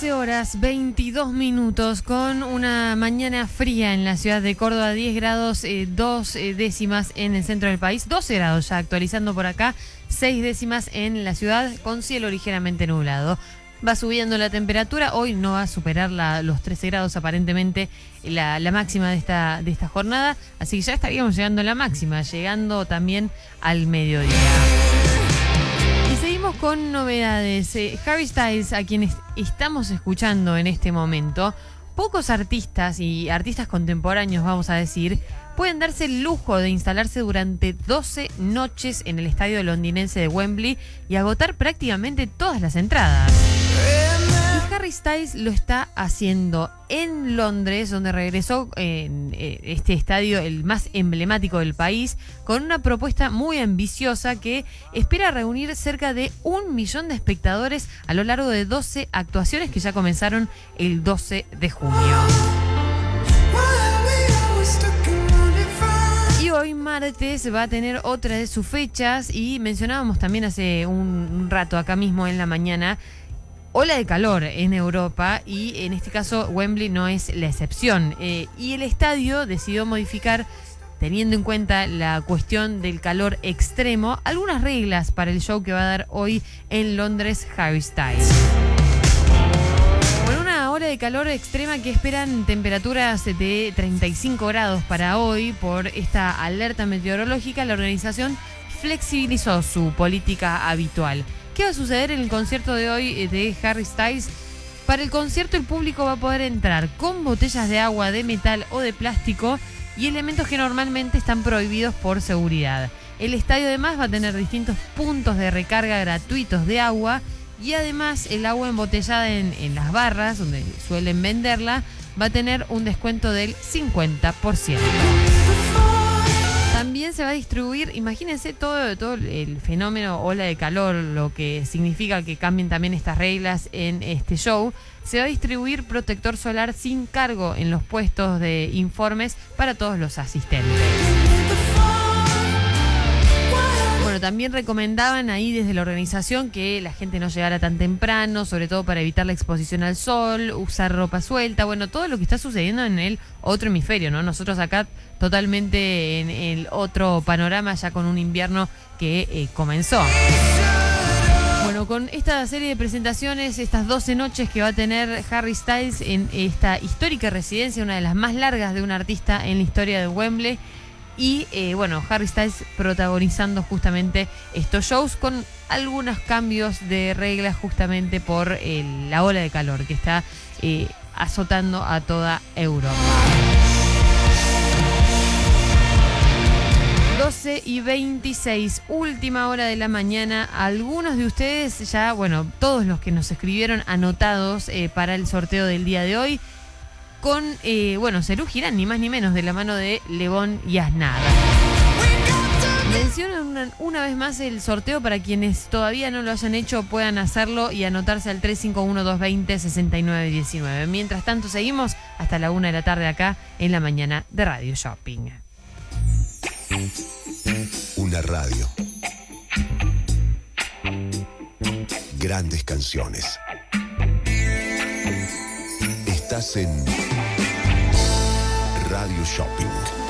13 horas 22 minutos con una mañana fría en la ciudad de Córdoba, 10 grados 2 décimas en el centro del país, 12 grados ya actualizando por acá, 6 décimas en la ciudad con cielo ligeramente nublado. Va subiendo la temperatura, hoy no va a superar los 13 grados aparentemente la máxima de esta jornada, así que ya estaríamos llegando a la máxima, llegando también al mediodía. Y seguimos con novedades. Harry Styles, a quienes estamos escuchando en este momento, pocos artistas y artistas contemporáneos, vamos a decir, pueden darse el lujo de instalarse durante 12 noches en el estadio londinense de Wembley y agotar prácticamente todas las entradas. Y Harry Styles lo está haciendo en Londres, donde regresó en este estadio, el más emblemático del país, con una propuesta muy ambiciosa que espera reunir cerca de 1 millón de espectadores a lo largo de 12 actuaciones que ya comenzaron el 12 de junio. Y hoy martes va a tener otra de sus fechas y mencionábamos también hace un rato acá mismo en la mañana ola de calor en Europa y en este caso Wembley no es la excepción. Y el estadio decidió modificar, teniendo en cuenta la cuestión del calor extremo, algunas reglas para el show que va a dar hoy en Londres Harry Styles. Con una ola de calor extrema que esperan temperaturas de 35 grados para hoy por esta alerta meteorológica, la organización flexibilizó su política habitual. ¿Qué va a suceder en el concierto de hoy de Harry Styles? Para el concierto el público va a poder entrar con botellas de agua, de metal o de plástico y elementos que normalmente están prohibidos por seguridad. El estadio además va a tener distintos puntos de recarga gratuitos de agua y además el agua embotellada en las barras donde suelen venderla va a tener un descuento del 50%. También se va a distribuir, imagínense todo el fenómeno ola de calor, lo que significa que cambien también estas reglas en este show. Se va a distribuir protector solar sin cargo en los puestos de informes para todos los asistentes. Bueno, también recomendaban ahí desde la organización que la gente no llegara tan temprano, sobre todo para evitar la exposición al sol, usar ropa suelta, bueno, todo lo que está sucediendo en el otro hemisferio, ¿no? Nosotros acá totalmente en el otro panorama, ya con un invierno que comenzó. Bueno, con esta serie de presentaciones, estas 12 noches que va a tener Harry Styles en esta histórica residencia, una de las más largas de un artista en la historia de Wembley, y bueno, Harry Styles protagonizando justamente estos shows con algunos cambios de reglas justamente por la ola de calor que está azotando a toda Europa. 12:26, última hora de la mañana. Algunos de ustedes ya, bueno, todos los que nos escribieron anotados para el sorteo del día de hoy con, Serú Girán, ni más ni menos, de la mano de Lebón y Aznar. Mencionan una vez más el sorteo para quienes todavía no lo hayan hecho, puedan hacerlo y anotarse al 351-220-6919. Mientras tanto, seguimos hasta la 1 de la tarde acá en la mañana de Radio Shopping. Una radio. Grandes canciones. Estás en Radio Shopping.